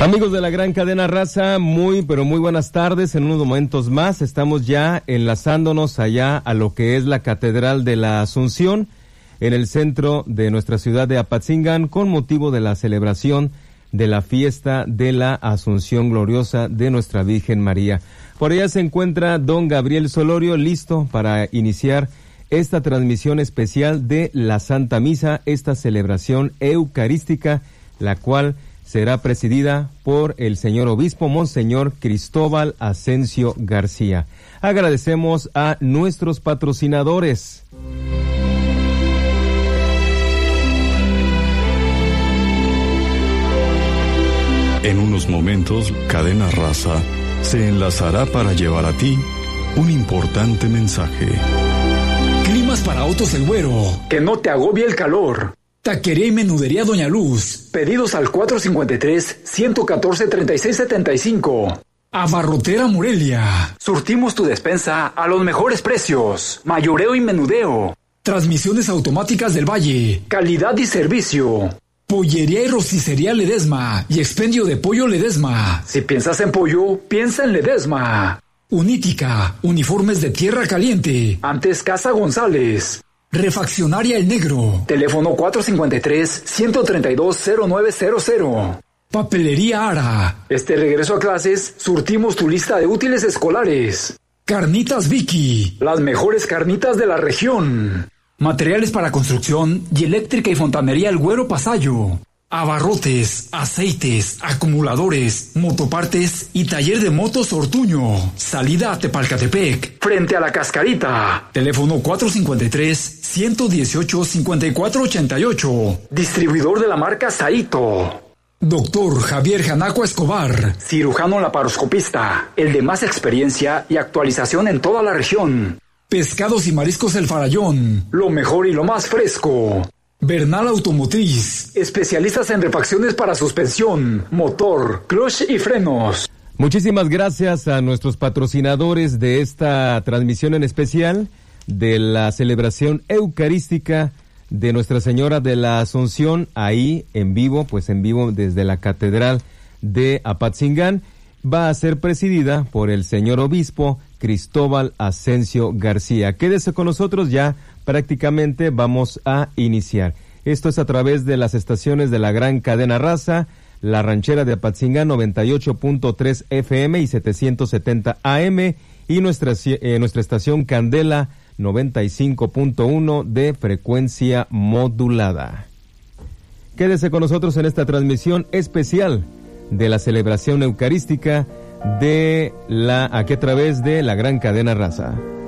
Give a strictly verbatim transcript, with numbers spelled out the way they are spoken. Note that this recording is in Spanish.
Amigos de la gran cadena Raza, muy pero muy buenas tardes. En unos momentos más estamos ya enlazándonos allá a lo que es la Catedral de la Asunción, en el centro de nuestra ciudad de Apatzingán, con motivo de la celebración de la fiesta de la Asunción Gloriosa de nuestra Virgen María. Por allá se encuentra don Gabriel Solorio, listo para iniciar esta transmisión especial de la Santa Misa, esta celebración eucarística, la cual será presidida por el señor obispo Monseñor Cristóbal Asensio García. Agradecemos a nuestros patrocinadores. En unos momentos, Cadena Raza se enlazará para llevar a ti un importante mensaje. Climas para Autos El Güero. Que no te agobie el calor. Taquería y Menudería Doña Luz. Pedidos al cuatro cincuenta y tres, ciento catorce, treinta y seis setenta y cinco. Abarrotera Morelia. Surtimos tu despensa a los mejores precios. Mayoreo y menudeo. Transmisiones automáticas del Valle. Calidad y servicio. Pollería y rosticería Ledesma y expendio de pollo Ledesma. Si piensas en pollo, piensa en Ledesma. Unítica, uniformes de tierra caliente. Antes Casa González. Refaccionaria El Negro. Teléfono cuatro cincuenta y tres, ciento treinta y dos, cero nueve cero cero. Papelería Ara. Este regreso a clases, surtimos tu lista de útiles escolares. Carnitas Vicky. Las mejores carnitas de la región. Materiales para construcción y eléctrica y fontanería El Güero Pasayo. Abarrotes, aceites, acumuladores, motopartes y taller de motos Ortuño. Salida a Tepalcatepec. Frente a la Cascarita. Teléfono cuatro cincuenta y tres, ciento dieciocho, cincuenta y cuatro ochenta y ocho. Distribuidor de la marca Saito. Doctor Javier Janaco Escobar. Cirujano laparoscopista. El de más experiencia y actualización en toda la región. Pescados y mariscos El Farallón. Lo mejor y lo más fresco. Bernal Automotriz. Especialistas en refacciones para suspensión, motor, clutch y frenos. Muchísimas gracias a nuestros patrocinadores de esta transmisión en especial de la celebración eucarística de Nuestra Señora de la Asunción, ahí en vivo, pues en vivo desde la Catedral de Apatzingán. Va a ser presidida por el señor obispo Cristóbal Asensio García. Quédese con nosotros, ya prácticamente vamos a iniciar. Esto es a través de las estaciones de la gran cadena Raza, la ranchera de Apatzingán noventa y ocho punto tres F M y setecientos setenta A M y nuestra, eh, nuestra estación Candela noventa y cinco punto uno de frecuencia modulada. Quédese con nosotros en esta transmisión especial de la celebración eucarística de la, aquí a través de la gran cadena Raza.